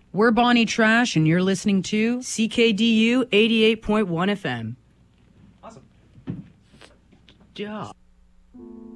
We're Bonnie Trash, and you're listening to CKDU 88.1 FM. Awesome. Job.